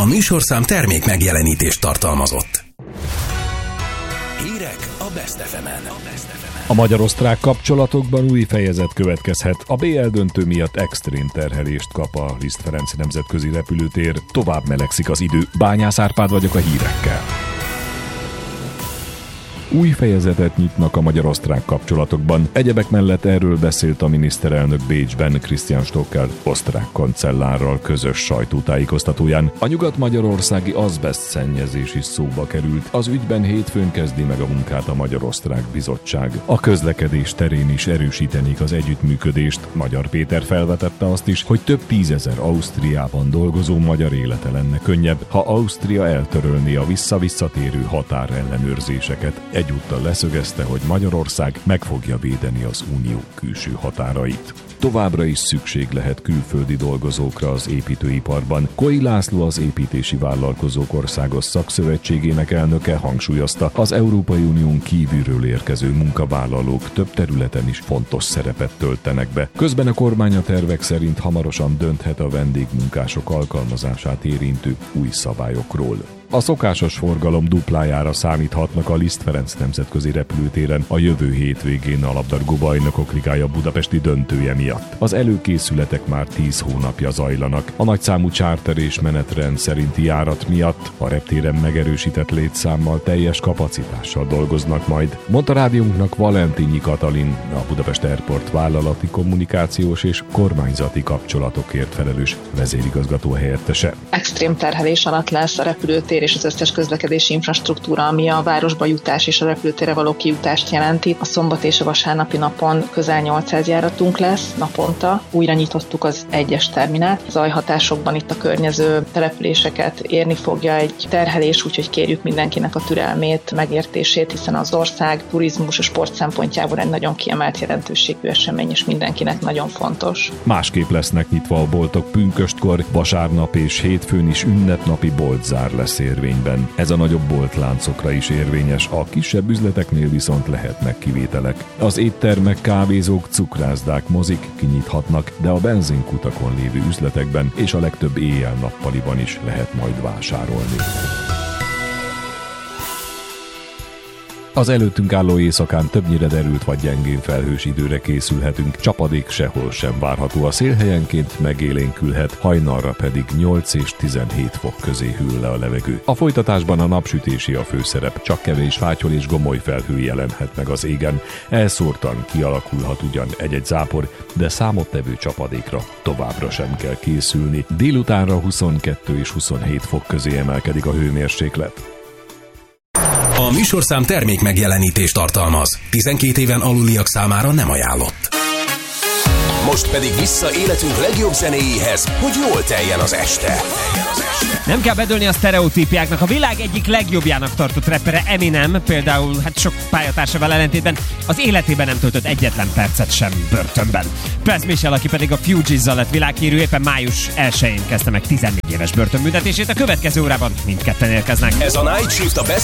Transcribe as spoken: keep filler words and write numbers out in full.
A műsorszám termék megjelenítést tartalmazott. Hírek a Best ef emen. A magyar-osztrák kapcsolatokban új fejezet következhet. A bé el döntő miatt extrém terhelést kap a Liszt Ferenc nemzetközi repülőtér. Tovább melegszik az idő. Bányász Árpád vagyok a hírekkel. Új fejezetet nyitnak a magyar-osztrák kapcsolatokban. Egyebek mellett erről beszélt a miniszterelnök Bécsben Christian Stocker osztrák kancellárral közös sajtótájékoztatóján. A nyugat-magyarországi azbeszt szennyezés is szóba került. Az ügyben hétfőn kezdi meg a munkát a Magyar-Osztrák Bizottság. A közlekedés terén is erősítenék az együttműködést. Magyar Péter felvetette azt is, hogy több tízezer Ausztriában dolgozó magyar élete lenne könnyebb, ha Ausztria eltörölné a vissza-visszatérő határellenőrzéseket. Egyúttal leszögezte, hogy Magyarország meg fogja védeni az unió külső határait. Továbbra is szükség lehet külföldi dolgozókra az építőiparban. Koi László, az Építési Vállalkozók Országos Szakszövetségének elnöke hangsúlyozta, az Európai Unión kívülről érkező munkavállalók több területen is fontos szerepet töltenek be. Közben a kormány a tervek szerint hamarosan dönthet a vendégmunkások alkalmazását érintő új szabályokról. A szokásos forgalom duplájára számíthatnak a Liszt Ferenc nemzetközi repülőtéren a jövő hétvégén a labdarúgó bajnokok ligája budapesti döntője miatt. Az előkészületek már tíz hónapja zajlanak. A nagyszámú charter és menetrend szerinti járat miatt a reptéren megerősített létszámmal, teljes kapacitással dolgoznak majd, mondta rádiónknak Valentinyi Katalin, a Budapest Airport vállalati kommunikációs és kormányzati kapcsolatokért felelős vezérigazgató helyettese. Extrém terhelés alatt lesz a repülőtér és az összes közlekedési infrastruktúra, ami a városba jutás és a repülőtérre való kijutást jelenti. A szombat és a vasárnapi napon közel nyolcszáz járatunk lesz naponta. Újra nyitottuk az egyes terminált. Az zajhatásokban itt a környező településeket érni fogja egy terhelés, úgyhogy kérjük mindenkinek a türelmét, megértését, hiszen az ország turizmus és sport szempontjából egy nagyon kiemelt jelentőségű esemény, és mindenkinek nagyon fontos. Másképp lesznek nyitva a boltok pünköstkor, vasárnap és hétfőn is ünnepnapi boltzár lesz érvényben. Ez a nagyobb boltláncokra is érvényes, a kisebb üzleteknél viszont lehetnek kivételek. Az éttermek, kávézók, cukrászdák, mozik kinyithatnak, de a benzinkutakon lévő üzletekben és a legtöbb éjjel-nappaliban is lehet majd vásárolni. Az előttünk álló éjszakán többnyire derült vagy gyengén felhős időre készülhetünk, csapadék sehol sem várható, a szél helyenként megélénkülhet, hajnalra pedig nyolc és tizenhét fok közé hűl le a levegő. A folytatásban a napsütési a főszerep, csak kevés fátyol és gomoly felhő jelenhet meg az égen. Elszórtan kialakulhat ugyan egy-egy zápor, de számottevő csapadékra továbbra sem kell készülni. Délutánra huszonkettő és huszonhét fok közé emelkedik a hőmérséklet. A műsorszám termék megjelenítést tartalmaz. tizenkét éven aluliak számára nem ajánlott. Most pedig vissza életünk legjobb zenéjéhez, hogy jól teljen az este. Nem kell bedőlni a sztereotípiáknak. A világ egyik legjobbjának tartott rappere Eminem például, hát sok pályatársával ellentétben az életében nem töltött egyetlen percet sem börtönben. Press Michel, aki pedig a Fugees-zal lett világhírű, éppen május elsején kezdte meg tizennégy éves börtönbüntetését. A következő órában mindketten érkeznek. Ez a Night Shift, a Best